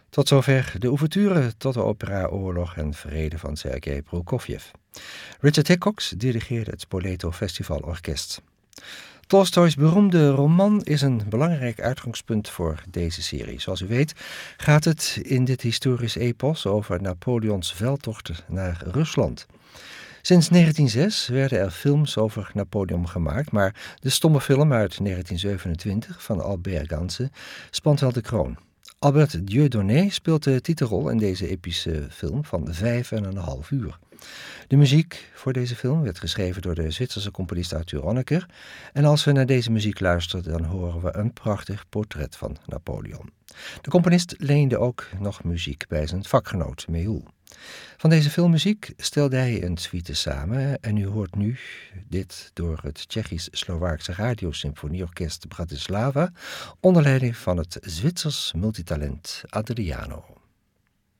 Tot zover de ouverture tot de opera Oorlog en Vrede van Sergei Prokofjev. Richard Hickox dirigeerde het Spoleto Festival Orkest. Tolstoys beroemde roman is een belangrijk uitgangspunt voor deze serie. Zoals u weet gaat het in dit historisch epos over Napoleons veldtochten naar Rusland. Sinds 1906 werden er films over Napoleon gemaakt, maar de stomme film uit 1927 van Albert Ganse spant wel de kroon. Albert Dieudonné speelt de titelrol in deze epische film van 5,5 uur. De muziek voor deze film werd geschreven door de Zwitserse componist Arthur Honegger. En als we naar deze muziek luisteren, dan horen we een prachtig portret van Napoleon. De componist leende ook nog muziek bij zijn vakgenoot Méhul. Van deze filmmuziek stelde hij een suite samen en u hoort nu dit door het Tsjechisch-Slowaakse Radiosymfonieorkest Bratislava onder leiding van het Zwitsers multitalent Adriano.